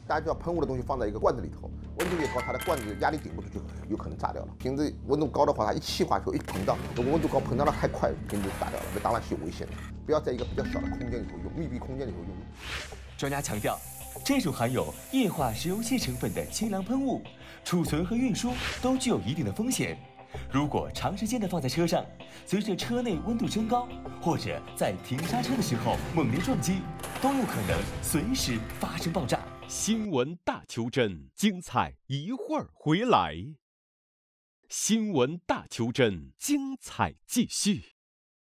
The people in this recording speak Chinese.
大家就要喷雾的东西放在一个罐子里头，温度越高，它的罐子压力顶不住，就有可能炸掉了。瓶子温度高的话，它一气化就一膨胀，如果温度高膨胀的太快，瓶子就炸掉了，那当然是有危险的。不要在一个比较小的空间里头用，密闭空间里头用。 专家强调，这种含有液化石油气成分的清凉喷雾，储存和运输都具有一定的风险。如果长时间的放在车上，随着车内温度升高，或者在停刹车的时候猛烈撞击，都有可能随时发生爆炸。 新闻大求真，精彩一会儿回来。新闻大求真，精彩继续。